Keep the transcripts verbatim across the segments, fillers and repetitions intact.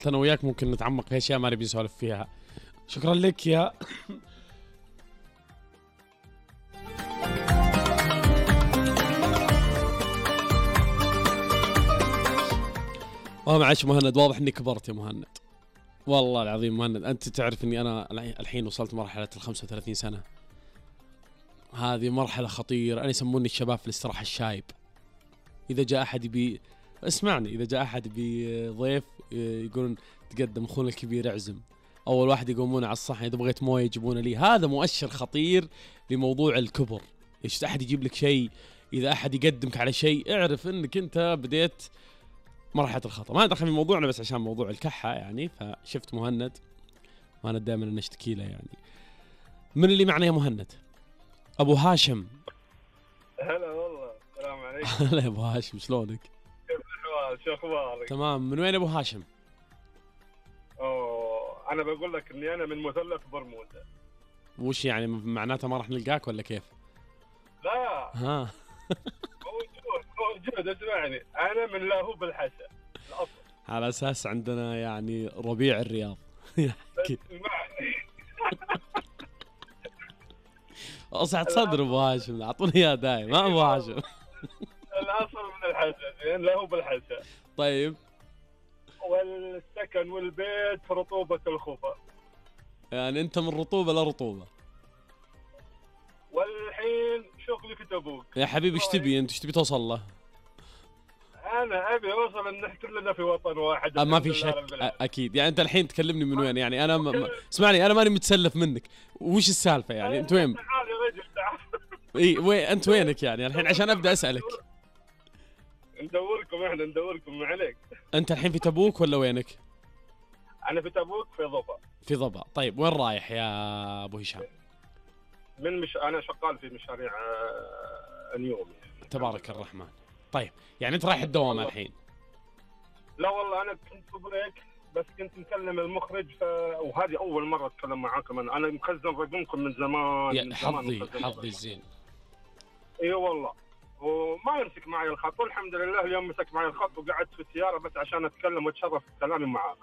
أنا وياك ممكن نتعمق في أشياء ما نبي نسولف فيها. شكرا لك يا والله معلش مهند، واضح اني كبرت يا مهند، والله العظيم مهند. انت تعرف اني انا الحين وصلت مرحله ال خمسة وثلاثين سنه، هذه مرحله خطيره. انا يسموني الشباب في الاستراحه الشايب. اذا جاء احد يبي اسمعني، اذا جاء احد يبي ضيف يقولون تقدم اخونا الكبير اعزم، اول واحد يقومون على الصحن اذا بغيت مويه يجيبونه لي. هذا مؤشر خطير لموضوع الكبر. ايش احد يجيب لك شيء، اذا احد يقدمك على شيء اعرف انك انت بديت مرحلة الخطأ. ما ندخل في موضوعنا بس عشان موضوع الكحة يعني. فشفت مهند، مهند دائما نشتكي له يعني. من اللي معنا يا مهند؟ ابو هاشم. هلا والله، السلام عليكم. هلا يا ابو هاشم، شلونك؟ كيف الاحوال؟ شو اخبارك؟ تمام. من وين ابو هاشم؟ اوه انا بقول لك اني انا من مثلث برمودا. وش يعني معناته ما راح نلقاك ولا كيف؟ لا ها موجود موجود اسمعني، انا من لاهوب الحسا الاصل. على اساس عندنا يعني ربيع الرياض. اسمعني اصعد صدر ابو هاشم، اعطوني اياه دايم. ما ابو هاشم الاصل من الحسا، زين، لاهوب الحسا. طيب. والسكن والبيت في رطوبة الخفا. يعني انت من رطوبة لرطوبة. والحين شغلي في تبوك. يا حبيبي ايش تبي انت؟ ايش تبي توصل له؟ انا ابي اوصل ان احنا كلنا في وطن واحد. ما في شك اكيد. يعني انت الحين تكلمني من وين؟ يعني انا م... اسمعني، انا ماني متسلف منك. وش السالفه يعني؟ انت وين؟ تعال يا رجل تعال. اي وين انت؟ وينك يعني الحين عشان ابدا اسالك؟ ندوركم احنا ندوركم، ما عليك. انت الحين في تبوك ولا وينك؟ انا في تبوك في ضبا. في ضبا. طيب وين رايح يا ابو هشام؟ من مش انا شغال في مشاريع آه، اليوم يعني. تبارك الرحمن. طيب يعني انت رايح الدوام الحين؟ لا والله انا كنت في بريك، بس كنت مكلم المخرج ف... وهذه اول مره اتكلم معاكم. انا انا مخزن رقمكم من زمان. يا من زمان حظي حظي الزين. اي والله، وما يمسك معي الخط، والحمد لله اليوم مسك معي الخط وقعدت في السياره بس عشان اتكلم واتشرف بكلامي معاك.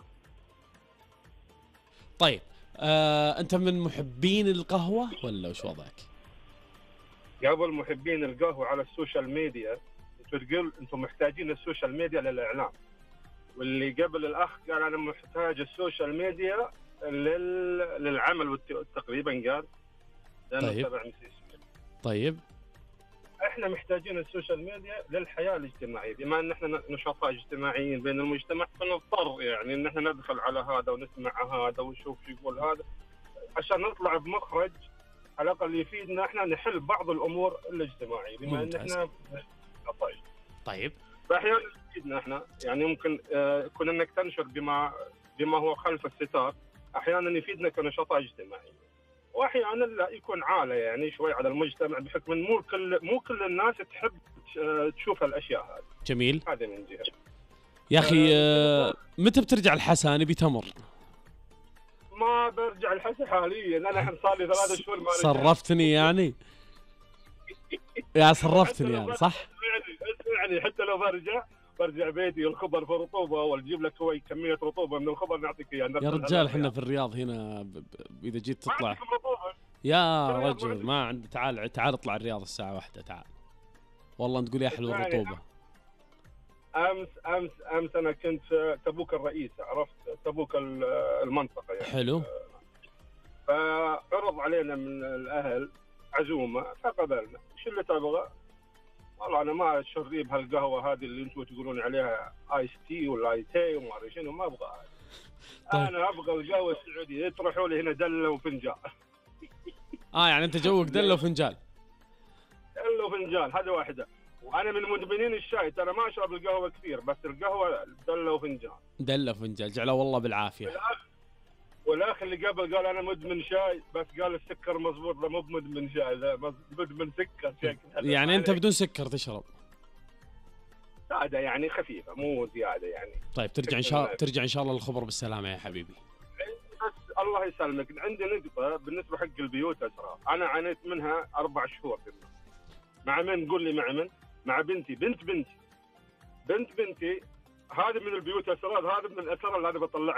طيب آه، انت من محبين القهوه ولا وش وضعك؟ قبل محبين القهوه على السوشيال ميديا، انتم تقول انتم محتاجين السوشيال ميديا للاعلام، واللي قبل الاخ قال انا محتاج السوشيال ميديا لل... للعمل والت... تقريبا قال. طيب طيب احنا محتاجين السوشيال ميديا للحياه الاجتماعيه، بما ان احنا نشاطات اجتماعيين بين المجتمع فنضطر يعني ان احنا ندخل على هذا ونسمع هذا ونشوف شو يقول هذا عشان نطلع بمخرج على الاقل يفيدنا احنا نحل بعض الامور الاجتماعيه، بما ان احنا طيب طيب فاحيانا يفيدنا احنا يعني ممكن آه كنا انك تنشر بما بما هو خلف الستار، احيانا يفيدنا كنشاطات اجتماعيه، واحيانا لا يكون عاله يعني شوي على المجتمع بحكم ان مو كل مو كل الناس تحب تشوف الاشياء هذه. جميل. هذا من جهه. يا اخي آه متى بترجع الحسا؟ نبي تمر. ما برجع الحسا حاليا، انا الحين صار لي ثلاث شهور ما رجعت. صرفتني يعني يا صرفتني يعني صح؟ يعني حتى لو برجع برجع بيتي الخبر في رطوبه، واجيب لك شوي كميه رطوبه من الخبر نعطيك اياه. يا رجال احنا في الرياض هنا ب... ب... اذا جيت تطلع يا رجل ما عندي. تعال تعال اطلع الرياض الساعه واحدة تعال والله تقول يا حلو الرطوبه. امس امس امس انا كنت في تبوك الرئيسه، عرفت تبوك المنطقه يعني. حلو. فعرض علينا من الاهل عزومه فقبلنا. شو اللي تبغى؟ والله انا ما اشرب هالقهوه هذه اللي انتم تقولون عليها ايس تي ولا اي تي وما ادري شنو، ما ابغى. طيب. انا ابغى القهوه السعوديه، يطرحوا لي هنا دله وفنجان. اه يعني انت جوك دله وفنجان؟ دله وفنجان هذه واحده. وانا من مدمنين الشاي، ترى ما اشرب القهوه كثير، بس القهوه دله وفنجان. دله وفنجان جعله والله بالعافيه. والاخ اللي قبل قال انا مدمن شاي، بس قال السكر مضبوط، لا مو مدمن شاي، لا مدمن سكر. يعني انت بدون سكر تشرب؟ ساده يعني خفيفه مو زياده يعني. طيب ترجع ان شاء الله ترجع ان شاء الله للخبر بالسلامه يا حبيبي. بس الله يسلمك. عندي نقطه بالنسبه حق البيوت اسرار، انا عانيت منها اربع شهور. مع من؟ قول لي مع من؟ مع بنتي. بنت بنتي بنت بنتي هذه من البيوت يا سراد، هذه من الاثر اللي انا بطلع